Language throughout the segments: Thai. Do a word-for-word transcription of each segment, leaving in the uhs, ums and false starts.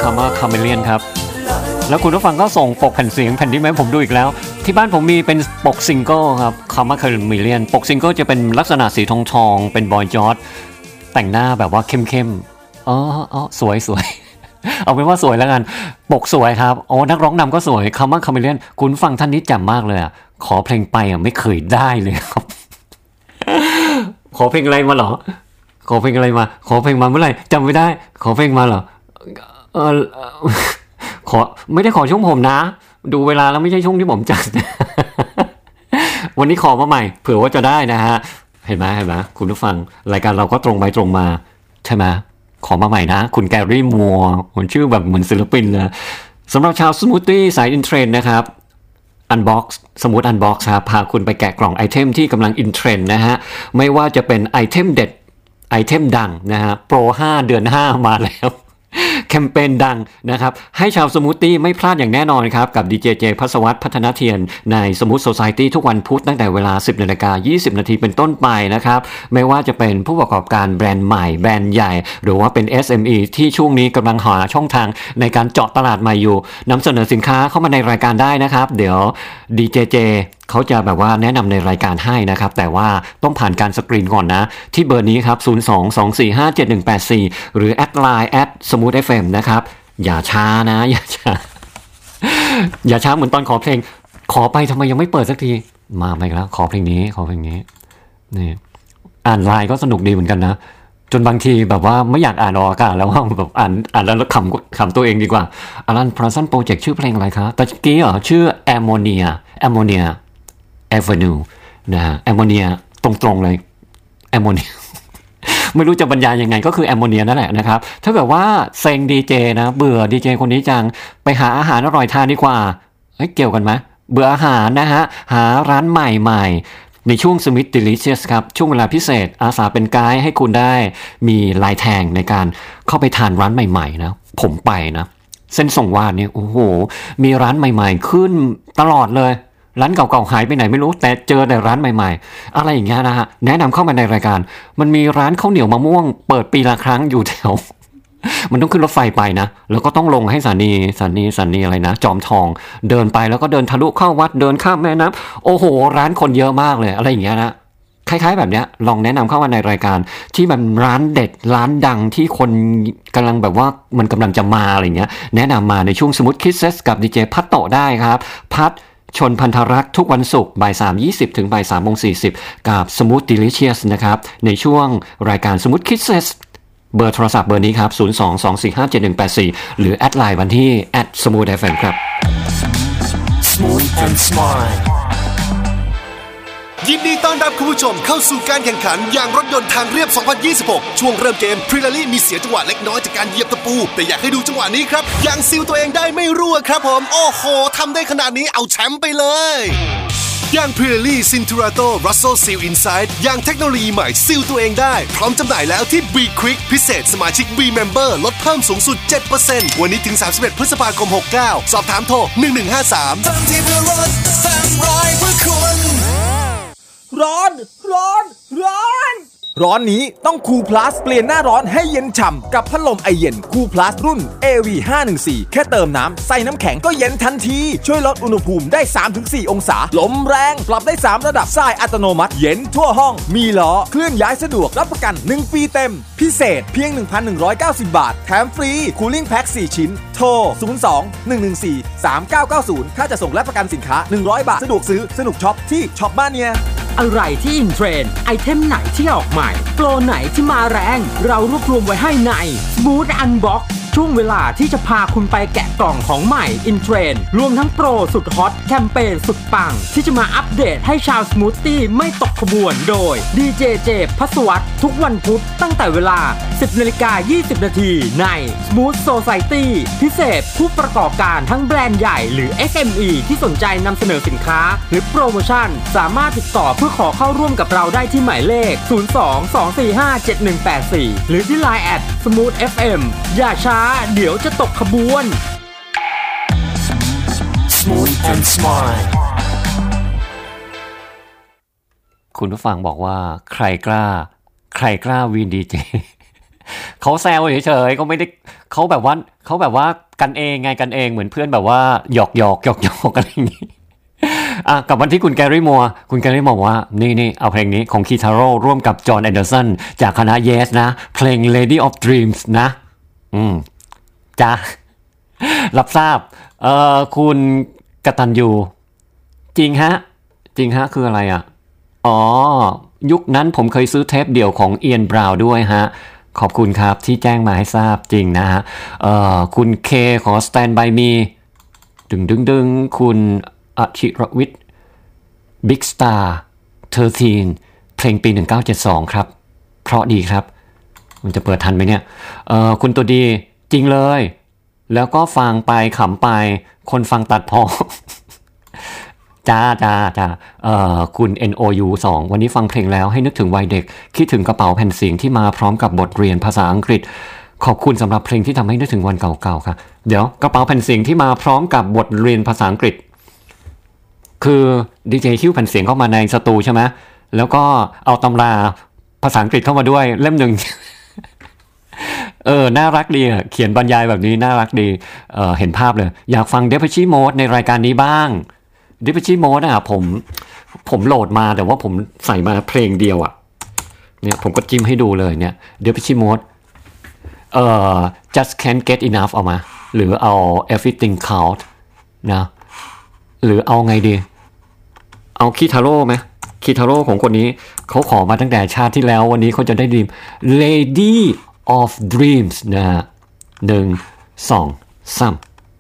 Karma Chameleon ครับแล้วคุณผู้ฟังก็ส่งปกแผ่นเสียงแผ่นนี้มาให้ผมดูอีกแล้วที่บ้านผมมีเป็นปกซิงเกิลครับ Karma Chameleon ปกซิงเกิลจะเป็นลักษณะสีทองทองเป็นบอยจอร์จแต่งหน้าแบบว่าเข้มๆอ๋ออ๋อสวยสวยเอาเป็นว่าสวยแล้วกันปกสวยครับโอ้นักร้องนำก็สวย Karma Chameleon คุณฟังท่านนี้แจ่มมากเลยอ่ะขอเพลงไปอ่ะไม่เคยได้เลยครับขอเพลงอะไรมาเหรอขอเพลงอะไรมาขอเพลงมาเมื่อไหร่จำไม่ได้ขอเพลงมาเหรอเออขอไม่ได้ขอช่วงผมนะดูเวลาแล้วไม่ใช่ช่วงที่ผมจัด วันนี้ขอมาใหม่เผื่อว่าจะได้นะฮะเห็นไหมเห็นไหมคุณผู้ฟังรายการเราก็ตรงไปตรงมาใช่ไหมขอมาใหม่นะคุณแกรี่มัวผมชื่อแบบเหมือนศิลปินเลยสำหรับชาวสมูทตี้สายอินเทรนด์นะครับอันบ็อกซ์สมูทอันบ็อกซ์ครับพาคุณไปแกะกล่องไอเทมที่กำลังอินเทรนด์นะฮะไม่ว่าจะเป็นไอเทมเด็ดไอเทมดังนะฮะโปรห้าเดือนห้ามาแล้วแคมเปญดังนะครับให้ชาวสมูทตี้ไม่พลาดอย่างแน่นอนครับกับดีเจเจภัสวัฒน์พัฒนาเทียนในสมูทโซไซตี้ทุกวันพุธตั้งแต่เวลา สิบนาฬิกายี่สิบนาทีเป็นต้นไปนะครับไม่ว่าจะเป็นผู้ประกอบการแบรนด์ใหม่แบรนด์ใหญ่หรือว่าเป็น เอส เอ็ม อี ที่ช่วงนี้กำลังหาช่องทางในการเจาะตลาดใหม่อยู่นำเสนอสินค้าเข้ามาในรายการได้นะครับเดี๋ยวดีเจเจเขาจะแบบว่าแนะนำในรายการให้นะครับแต่ว่าต้องผ่านการสกรีนก่อนนะที่เบอร์นี้ครับศูนย์ สอง สอง สี่ ห้า เจ็ด หนึ่ง แปด สี่หรือแอดไลน์แอดสมูท เอฟ เอ็ม นะครับอย่าช้านะอย่าช้า อย่าช้าเหมือนตอนขอเพลงขอไปทำไมยังไม่เปิดสักทีมาไปแล้วขอเพลงนี้ขอเพลงนี้นี่อ่านไลน์ก็สนุกดีเหมือนกันนะจนบางทีแบบว่าไม่อยากอ่านออกอากาศแล้วว่าแบบอ่านอ่านแล้วขำขำตัวเองดีกว่าอารันพราซันโปรเจกต์ชื่อเพลงอะไรคะตะกี้เหรอชื่อแอมโมเนียแอมโมเนียแอเวนิวนะฮะแอมโมเนียตรงๆเลยแอมโมเนีย ไม่รู้จะบรรยายยังไงก็คือแอมโมเนียนั่นแหละนะครับถ้าแบบว่าเซ็งดีเจนะเบื่อดีเจคนนี้จังไปหาอาหารอร่อยทานดีกว่าเฮ้ยเกี่ยวกันไหมเบื่ออาหารนะฮะหาร้านใหม่ๆในช่วง Smith Delicious ครับช่วงเวลาพิเศษอาสาเป็นไกด์ให้คุณได้มีลายแทงในการเข้าไปทานร้านใหม่ๆนะผมไปนะเส้นส่งวาดเนี่ยโอ้โหมีร้านใหม่ๆขึ้นตลอดเลยร้านเก่าๆหายไปไหนไม่รู้แต่เจอแต่ร้านใหม่ๆอะไรอย่างเงี้ยนะฮะแนะนำเข้ามาในรายการมันมีร้านข้าวเหนียวมะม่วงเปิดปีละครั้งอยู่แถว มันต้องขึ้นรถไฟไปนะแล้วก็ต้องลงให้สถานีสถานีสถานีอะไรนะจอมทองเดินไปแล้วก็เดินทะลุเข้าวัดเดินข้ามแม่น้ำโอ้โหร้านคนเยอะมากเลยอะไรอย่างเงี้ยนะคล้ายๆแบบเนี้ยลองแนะนำเข้ามาในรายการที่มันร้านเด็ดร้านดังที่คนกำลังแบบว่ามันกำลังจะมาอะไรเงี้ยแนะนำมาในช่วงสมูทคิสเซสกับดีเจพัตโตได้ครับพัดชนพันธรักษ์ทุกวันศุกร์บ่ายสามยี่สิบถึงบ่ายสามโมงสี่สิบกับสมูทดิลิเชียสนะครับในช่วงรายการสมูทคิสเซสเบอร์โทรศัพท์เบอร์นี้ครับศูนย์ สอง สอง สี่ ห้า เจ็ด หนึ่ง แปด สี่หรือแอดไลน์วันที่ แอท สมูท เอฟ เอ็ม ครับ Smooth and Smile ยินดีต้อนรับคุณผู้ชมเข้าสู่การแข่งขันยางรถยนต์ทางเรียบ สองพันยี่สิบหก ช่วงเริ่มเกม Pirelli มีเสียจังหวะเล็กน้อยจากการเหยียบตะปูแต่อยากให้ดูจังหวะนี้ครับยางซีลตัวเองได้ไม่รั่วครับผมโอ้โหทำได้ขนาดนี้เอาแชมป์ไปเลยยาง Pirelli Cinturato Russell Seal Inside ยางเทคโนโลยีใหม่ซีลตัวเองได้พร้อมจำหน่ายแล้วที่ B Quick พิเศษสมาชิก B Member ลดเพิ่มสูงสุด เจ็ดเปอร์เซ็นต์ วันนี้ถึงสามสิบเอ็ดพฤษภาคมหกเก้าสอบถามโทรหนึ่งหนึ่งห้าสามเติมที่เพื่อรถเติมรายเพื่อคุณร้อนร้อนร้อนร้อนนี้ต้องคูลพลัสเปลี่ยนหน้าร้อนให้เย็นฉ่ำกับพัดลมไอเย็นคูลพลัสรุ่น เอ วี ห้าหนึ่งสี่ แค่เติมน้ำใส่น้ำแข็งก็เย็นทันทีช่วยลดอุณหภูมิได้ สามถึงสี่ องศาลมแรงปรับได้สามระดับทรายอัตโนมัติเย็นทั่วห้องมีล้อเคลื่อนย้ายสะดวกรับประกันหนึ่งปีเต็มพิเศษเพียง หนึ่งพันหนึ่งร้อยเก้าสิบ บาทแถมฟรีคูลิ่งแพ็คสี่ชิ้นโทรศูนย์ สอง หนึ่ง หนึ่ง สี่ สาม เก้า เก้า ศูนย์ถ้าจะส่งและประกันสินค้าหนึ่งร้อยบาทสะดวกซื้อสนุกช็อปที่ช็อปบ้านเนียอะไรที่อินเทรนด์ไอเทมไหนที่ออกใหม่โปรไหนที่มาแรงเรารวบรวมไว้ให้ใน Smooth Unbox ช่วงเวลาที่จะพาคุณไปแกะกล่องของใหม่อินเทรนด์รวมทั้งโปรสุดฮอตแคมเปญสุดปังที่จะมาอัปเดตให้ชาวสมูทตี้ไม่ตกขบวนโดยดีเจเจภัสวัฒน์ทุกวันพุธตั้งแต่เวลา สิบนาฬิกายี่สิบนาทีใน Smooth Society พิเศษผู้ประกอบการทั้งแบรนด์ใหญ่หรือ เอส เอ็ม อี ที่สนใจนำเสนอสินค้าหรือโปรโมชั่นสามารถติดต่อเพื่อขอเข้าร่วมกับเราได้ที่หมายเลขศูนย์ สอง สอง สี่ ห้า เจ็ด หนึ่ง แปด สี่หรือที่ ไลน์ แอท สมูท เอฟ เอ็ม อย่าช้าเดี๋ยวจะตกขบวน Smooth and Smile คุณผู้ฟังบอกว่าใครกล้าใครกล้าวีนดีเจเขาแซวเฉยๆเขาไม่ได้เขาแบบว่าเขาแบบว่ากันเองไงกันเองเหมือนเพื่อนแบบว่าหยอกหยอกหยอกหยอกอะไรอย่างนี้อ่ะกับวันที่คุณแกรี่มัวคุณแกรี่มัวว่านี่นี่เอาเพลงนี้ของคีทาโร่ร่วมกับจอห์นแอนเดอร์สันจากคณะ Yes นะเพลง Lady of Dreams นะอืมจ้ารับทราบเอ่อคุณกตัญญูจริงฮะจริงฮะคืออะไรอ่ะอ๋อยุคนั้นผมเคยซื้อเทปเดี่ยวของเอียนบราวน์ด้วยฮะขอบคุณครับที่แจ้งมาให้ทราบจริงนะฮะเอ่อคุณเคขอ Stand by me ดึงดึงดึงคุณอาชิรวิทย์ Big Star สิบสามเพลงปีหนึ่งเก้าเจ็ดสองครับเพราะดีครับมันจะเปิดทันไหมเนี่ยเอ่อคุณตัวดีจริงเลยแล้วก็ฟังไปขำไปคนฟังตัดพอ จ้าจ้าจ้าเอ่อคุณ เอ็น โอ ยู สองวันนี้ฟังเพลงแล้วให้นึกถึงวัยเด็กคิดถึงกระเป๋าแผ่นเสียงที่มาพร้อมกับบทเรียนภาษาอังกฤษขอบคุณสำหรับเพลงที่ทำให้นึกถึงวันเก่าๆค่ะเดี๋ยวกระเป๋าแผ่นเสียงที่มาพร้อมกับบทเรียนภาษาอังกฤษคือดีเจหิ้วแผ่นเสียงเข้ามาในสตูใช่ไหมแล้วก็เอาตำราภาษาอังกฤษเข้ามาด้วยเล่มหนึ่ง เออน่ารักดีอ่ะเขียนบรรยายแบบนี้น่ารักดีเออเห็นภาพเลยอยากฟัง Depeche Mode ในรายการนี้บ้าง Depeche Mode อ่ะผมผมโหลดมาแต่ว่าผมใส่มาเพลงเดียวอ่ะเนี่ยผมก็จิ้มให้ดูเลยเนี่ย Depeche Mode เอ่อ just can't get enough เอามาหรือเอา everything count นะหรือเอาไงดีเอาคิทาโร่ไหมคิทาโร่ของคนนี้เขาขอมาตั้งแต่ชาติที่แล้ววันนี้เขาจะได้ดีม Lady of Dreams นะฮะหนึ่งสองสาม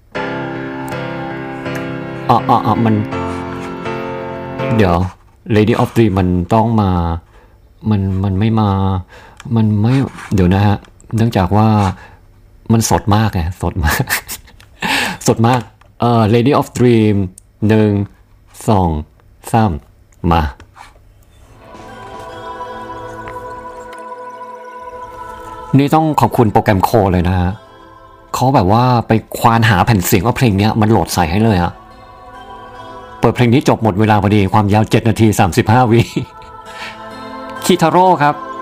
อ่ะอ่ะอ่ะมันเดี๋ยว Lady of Dreams มันต้องมามันมันไม่มามันไม่เดี๋ยวนะฮะเนื่องจากว่ามันสดมากไงสดมาก สดมากเอ่อ Lady of Dreams หนึ่งสองสามมานี่ต้องขอบคุณโปรแกรมโคเลยนะฮะเขาแบบว่าไปควานหาแผ่นเสียงว่าเพลงนี้มันโหลดใส่ให้เลยอะเปิดเพลงนี้จบหมดเวลาพอดีความยาวเจ็ดนาทีสามสิบห้าวิคิทาโร่ครับ